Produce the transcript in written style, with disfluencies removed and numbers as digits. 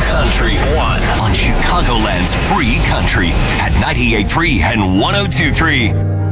Country One on Chicagoland's free country at 98.3 and 102.3